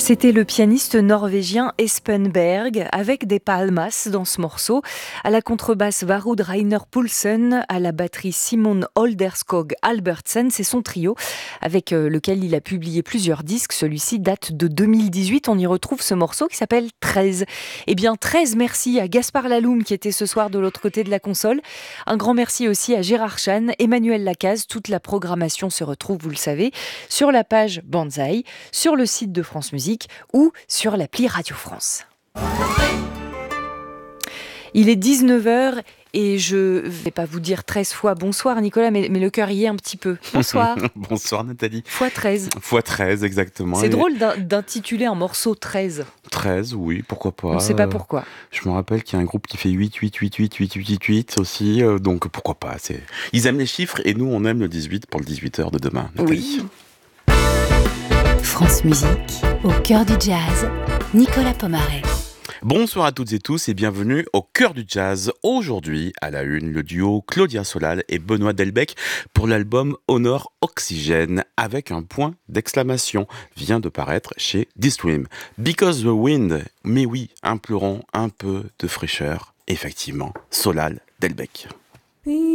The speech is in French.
C'était le pianiste norvégien Espen Berg avec des palmas dans ce morceau. À la contrebasse, Varud Reiner Poulsen, à la batterie Simon Olderskog Albertsen, c'est son trio avec lequel il a publié plusieurs disques. Celui-ci date de 2018. On y retrouve ce morceau qui s'appelle 13. Eh bien 13, merci à Gaspard Laloum qui était ce soir de l'autre côté de la console. Un grand merci aussi à Gérard Chan, Emmanuel Lacaze. Toute la programmation se retrouve, vous le savez, sur la page Banzai, sur le site de France Musique ou sur l'appli Radio France. Il est 19h et je vais pas vous dire 13 fois bonsoir Nicolas, mais le cœur y est un petit peu. Bonsoir. Bonsoir Nathalie. Fois 13. Fois 13, exactement. C'est drôle d'intituler un morceau 13. 13, oui, pourquoi pas. On ne sait pas pourquoi. Je me rappelle qu'il y a un groupe qui fait 8, 8, 8, 8, 8, 8, 8 aussi, donc pourquoi pas. Ils aiment les chiffres et nous on aime le 18 pour le 18h de demain, Nathalie. Oui. France Musique, au cœur du jazz, Nicolas Pomaret. Bonsoir à toutes et tous et bienvenue au cœur du jazz. Aujourd'hui, à la une, le duo Claudia Solal et Benoît Delbecq pour l'album Honor Oxygène avec un point d'exclamation vient de paraître chez D-Stream. Because the wind, mais oui, implorons un peu de fraîcheur. Effectivement, Solal, Delbecq.